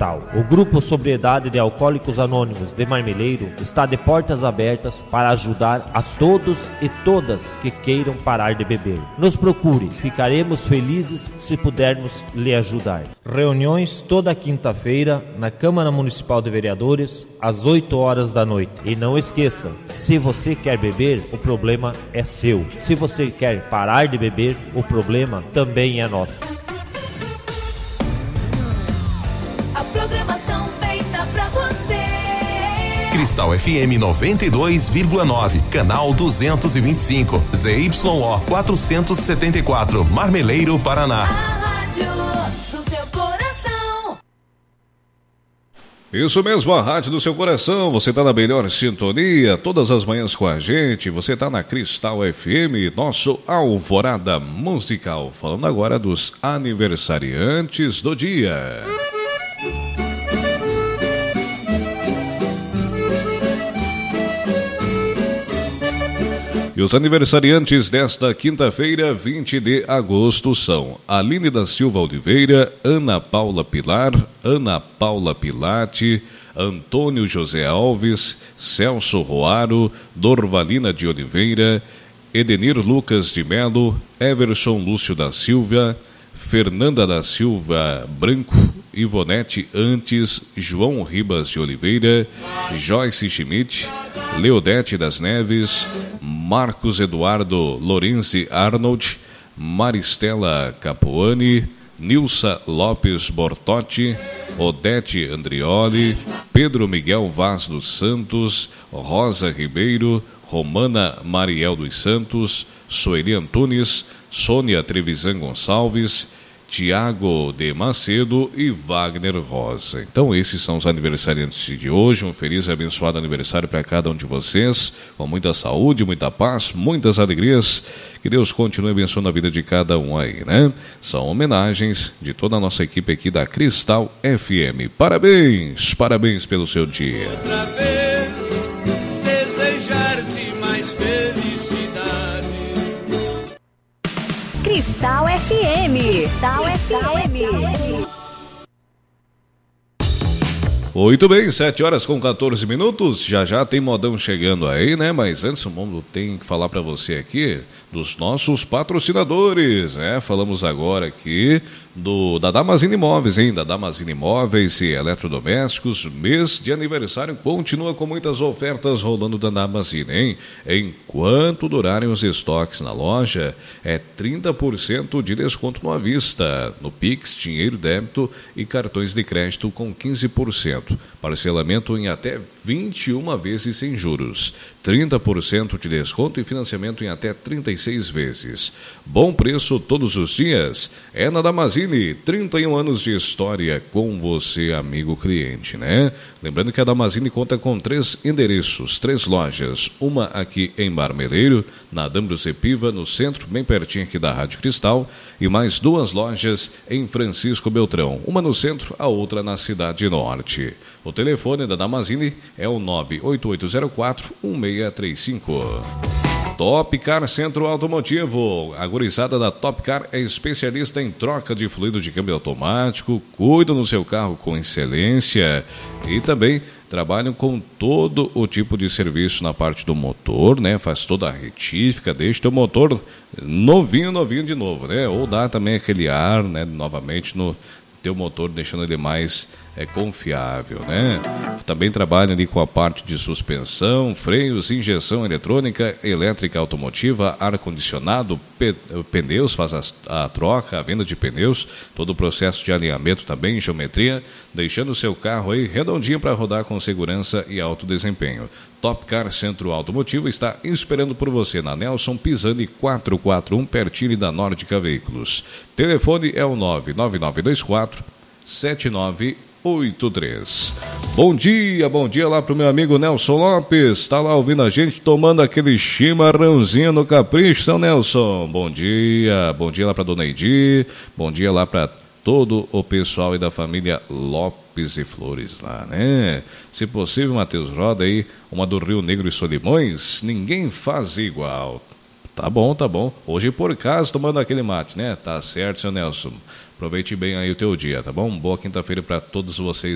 Cristal. O Grupo Sobriedade de Alcoólicos Anônimos de Marmeleiro está de portas abertas para ajudar a todos e todas que queiram parar de beber. Nos procure, ficaremos felizes se pudermos lhe ajudar. Reuniões toda quinta-feira na Câmara Municipal de Vereadores às 8 horas da noite. E não esqueça, se você quer beber, o problema é seu. Se você quer parar de beber, o problema também é nosso. A programação feita pra você. Cristal FM 92,9, canal 225, ZYO 474, Marmeleiro, Paraná. A rádio do seu coração. Isso mesmo, a rádio do seu coração. Você está na melhor sintonia, todas as manhãs com a gente. Você está na Cristal FM, nosso Alvorada Musical. Falando agora dos aniversariantes do dia. E os aniversariantes desta quinta-feira, 20 de agosto, são Aline da Silva Oliveira, Ana Paula Pilar, Ana Paula Pilati, Antônio José Alves, Celso Roaro, Dorvalina de Oliveira, Edenir Lucas de Melo, Everson Lúcio da Silva, Fernanda da Silva Branco, Ivonete Antes, João Ribas de Oliveira, Joyce Schmidt, Leodete das Neves, Marcos Eduardo Lorenzi Arnold, Maristela Capuani, Nilsa Lopes Bortotti, Odete Andrioli, Pedro Miguel Vaz dos Santos, Rosa Ribeiro, Romana Mariel dos Santos, Sueli Antunes, Sônia Trevisan Gonçalves, Tiago de Macedo e Wagner Rosa. Então esses são os aniversariantes de hoje. Um feliz e abençoado aniversário para cada um de vocês, com muita saúde, muita paz, muitas alegrias. Que Deus continue abençoando a vida de cada um aí, né? São homenagens de toda a nossa equipe aqui da Cristal FM. Parabéns, parabéns pelo seu dia. Outra vez, desejar-te mais felicidade. Cristal FM. Cristal FM. Muito bem, 7 horas com 14 minutos. Já tem modão chegando aí, né? Mas antes o mundo tem que falar para você aqui dos nossos patrocinadores, né? Falamos agora aqui da Damazine Imóveis, hein? Da Damazine Imóveis e Eletrodomésticos. Mês de aniversário continua com muitas ofertas rolando da Damazine, hein? Enquanto durarem os estoques na loja, é 30% de desconto no à vista, no Pix, dinheiro débito e cartões de crédito com 15%. Parcelamento em até 21 vezes sem juros. 30% de desconto e financiamento em até 36 vezes. Bom preço todos os dias. É na Damazine, 31 anos de história com você, amigo cliente, né? Lembrando que a Damazine conta com 3 endereços, 3 lojas. Uma aqui em Marmeleiro, na Adambrus Epiva, no centro, bem pertinho aqui da Rádio Cristal. E mais 2 lojas em Francisco Beltrão. Uma no centro, a outra na Cidade Norte. O telefone da Damazine é o 98804-1635. Top Car Centro Automotivo. A gurizada da Top Car é especialista em troca de fluido de câmbio automático, cuida do seu carro com excelência e também trabalham com todo o tipo de serviço na parte do motor, né? Faz toda a retífica, deixa o teu motor novinho de novo, né? Ou dá também aquele ar, né? Novamente no teu motor, deixando ele mais confiável, né? Também trabalha ali com a parte de suspensão, freios, injeção eletrônica, elétrica automotiva, ar-condicionado, pneus, faz a troca, a venda de pneus, todo o processo de alinhamento também, geometria, deixando o seu carro aí redondinho para rodar com segurança e alto desempenho. Top Car Centro Automotivo está esperando por você na Nelson Pisani 441, pertinho da Nórdica Veículos. Telefone é o 99924-7983. Bom dia lá pro meu amigo Nelson Lopes, tá lá ouvindo a gente, tomando aquele chimarrãozinho no Capricho, São Nelson. Bom dia lá pra Dona Edi, bom dia lá pra todo o pessoal e da família Lopes e Flores lá, né? Se possível, Matheus, roda aí uma do Rio Negro e Solimões, ninguém faz igual. Tá bom. Hoje por casa tomando aquele mate, né? Tá certo, seu Nelson. Aproveite bem aí o teu dia, tá bom? Boa quinta-feira para todos vocês.